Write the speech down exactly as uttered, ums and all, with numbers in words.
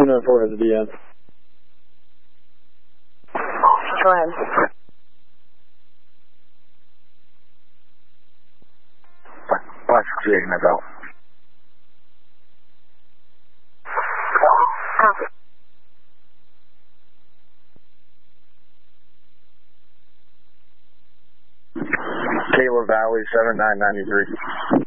two nine four has a D N. Go ahead. Watch creating my belt. Caleb Valley seven nine nine three.